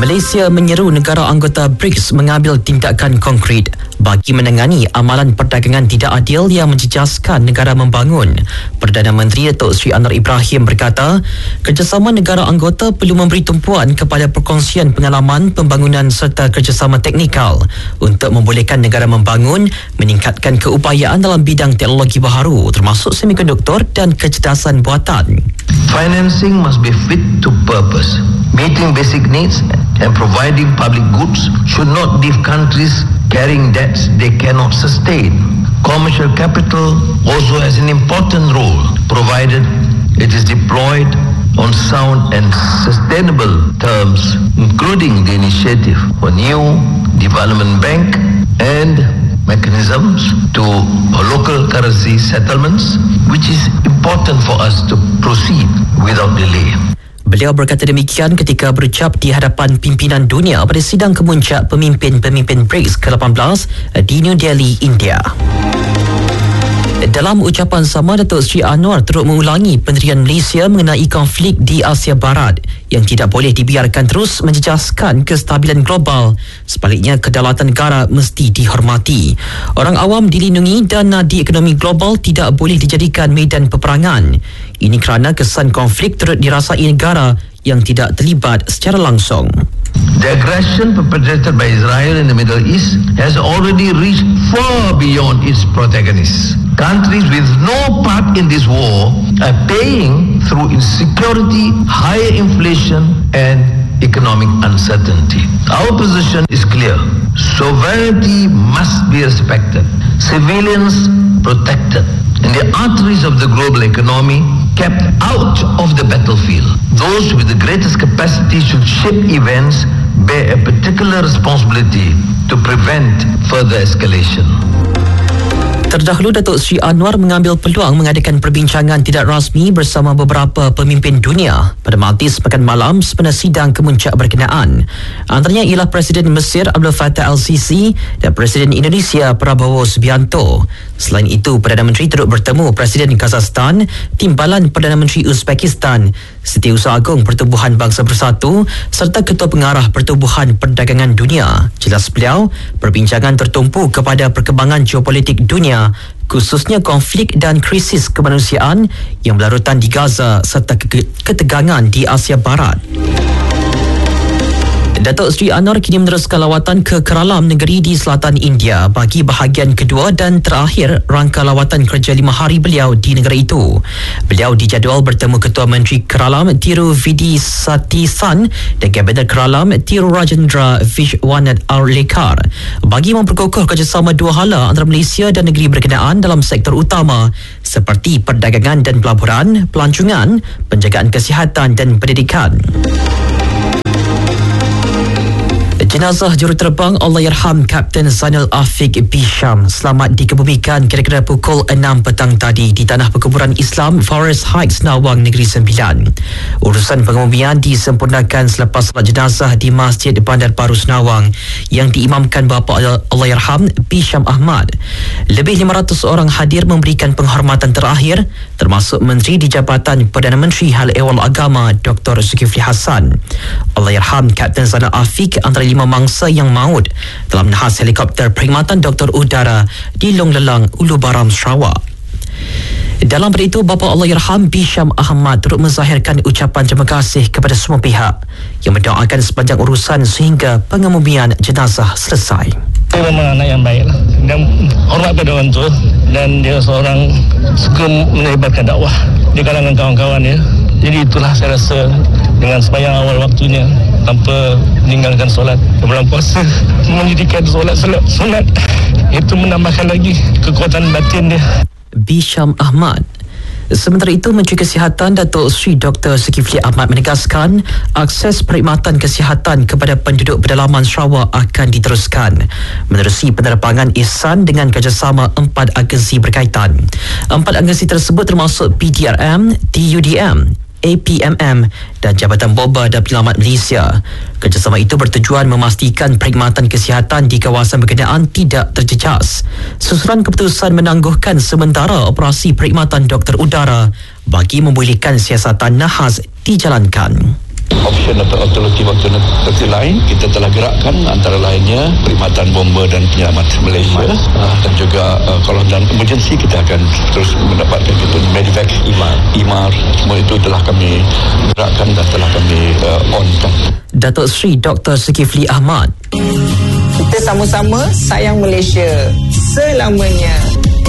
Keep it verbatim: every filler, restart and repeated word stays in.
Malaysia menyeru negara anggota B R I C S mengambil tindakan konkret bagi menangani amalan perdagangan tidak adil yang menjejaskan negara membangun. Perdana Menteri Datuk Seri Anwar Ibrahim berkata, kerjasama negara anggota perlu memberi tumpuan kepada perkongsian pengalaman pembangunan serta kerjasama teknikal untuk membolehkan negara membangun, meningkatkan keupayaan dalam bidang teknologi baharu termasuk semikonduktor dan kecerdasan buatan. Financing must be fit to purpose. Meeting basic needs and providing public goods should not leave countries carrying debts they cannot sustain. Commercial capital also has an important role, provided it is deployed on sound and sustainable terms, including the initiative for new development bank and mechanisms to local currency settlements, which is important for us to proceed without delay. Beliau berkata demikian ketika berucap di hadapan pimpinan dunia pada sidang kemuncak pemimpin-pemimpin B R I C S ke lapan belas di New Delhi, India. Dalam ucapan sama, Datuk Seri Anwar turut mengulangi pendirian Malaysia mengenai konflik di Asia Barat yang tidak boleh dibiarkan terus menjejaskan kestabilan global. Sebaliknya, kedaulatan negara mesti dihormati. Orang awam dilindungi dan nadi ekonomi global tidak boleh dijadikan medan peperangan. Ini kerana kesan konflik turut dirasai negara yang tidak terlibat secara langsung. The aggression perpetrated by Israel in the Middle East has already reached far beyond its protagonists. Countries with no part in this war are paying through insecurity, higher inflation and economic uncertainty. Our position is clear. Sovereignty must be respected. Civilians protected. And the arteries of the global economy kept out of the battlefield. Those with the greatest capacity should shape events, bear a particular responsibility to prevent further escalation. Terdahulu, Datuk Seri Anwar mengambil peluang mengadakan perbincangan tidak rasmi bersama beberapa pemimpin dunia pada majlis makan malam sempena sidang kemuncak berkenaan. Antaranya ialah Presiden Mesir Abdul Fattah Al-Sisi dan Presiden Indonesia Prabowo Subianto. Selain itu, Perdana Menteri turut bertemu Presiden Kazakhstan, Timbalan Perdana Menteri Uzbekistan, Setiausaha Agung Pertubuhan Bangsa Bersatu serta Ketua Pengarah Pertubuhan Perdagangan Dunia. Jelas beliau, perbincangan tertumpu kepada perkembangan geopolitik dunia, khususnya konflik dan krisis kemanusiaan yang berlarutan di Gaza serta ketegangan di Asia Barat. Datuk Seri Anwar kini meneruskan lawatan ke Keralam negeri di selatan India bagi bahagian kedua dan terakhir rangka lawatan kerja lima hari beliau di negara itu. Beliau dijadual bertemu Ketua Menteri Keralam Tiru Vidi Satisan dan Kabinet Keralam Tiru Rajendra Vishwanath Arlekar bagi memperkokoh kerjasama dua hala antara Malaysia dan negeri berkenaan dalam sektor utama seperti perdagangan dan pelaburan, pelancongan, penjagaan kesihatan dan pendidikan. Jenazah juruterbang Allahyarham Kapten Zainal Afiq Bisham selamat dikebumikan kira-kira pukul enam petang tadi di Tanah Perkuburan Islam Forest Heights, Nawang, Negeri Sembilan. Urusan pengebumian disempurnakan selepas salat jenazah di Masjid Bandar Baru Senawang yang diimamkan bapa Allahyarham Bisham Ahmad. Lebih lima ratus orang hadir memberikan penghormatan terakhir termasuk Menteri di Jabatan Perdana Menteri Hal Ehwal Agama Doktor Zulkifli Hasan. Allahyarham Kapten Zainal Afiq antara lima mangsa yang maut dalam nahas helikopter perkhidmatan Doktor Udara di Long Lelang, Ulu Baram, Sarawak. Dalam pada itu, bapa Allahyarham Bisham Ahmad turut menzahirkan ucapan terima kasih kepada semua pihak yang mendoakan sepanjang urusan sehingga pengebumian jenazah selesai. Dia memang anak yang baik lah, dan hormat pada orang tua, dan dia seorang suka menyebarkan dakwah di kalangan kawan-kawan dia. Jadi itulah saya rasa dengan sembahyang awal waktunya tanpa meninggalkan solat bulan puasa, mendirikan solat solat solat itu menambahkan lagi kekuatan batin dia. Bisham Ahmad. Sementara itu, Menteri Kesihatan Datuk Seri Doktor Zulkifli Ahmad menegaskan akses perkhidmatan kesihatan kepada penduduk pedalaman Sarawak akan diteruskan menerusi penerbangan ihsan dengan kerjasama empat agensi berkaitan. Empat agensi tersebut termasuk P D R M, T U D M, A P M M dan Jabatan Boba dan Penyelamat Malaysia. Kerjasama itu bertujuan memastikan perkhidmatan kesihatan di kawasan berkenaan tidak terjejas. Susulan keputusan menangguhkan sementara operasi perkhidmatan doktor udara bagi memulihkan siasatan nahas dijalankan. option atau alternatif-alternatif lain kita telah gerakkan, antara lainnya Perkhidmatan Bomba dan Penyelamat Malaysia, uh, dan juga uh, kalau dalam emergency kita akan terus mendapatkan kita medevac I M A R. I M A R semua itu telah kami gerakkan dan telah kami uh, on-kan. Datuk Seri Doktor Zulkifli Ahmad. Kita sama-sama sayang Malaysia selamanya.